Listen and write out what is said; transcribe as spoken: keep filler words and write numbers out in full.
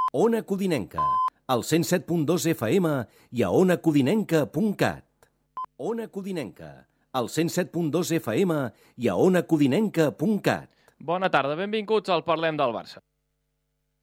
Ona Codinenca, al cent set punt dos F M i a ona codinenca punt cat. Ona Codinenca, al cent set punt dos F M i a ona codinenca punt cat. Bona tarda, benvinguts al Parlem del Barça.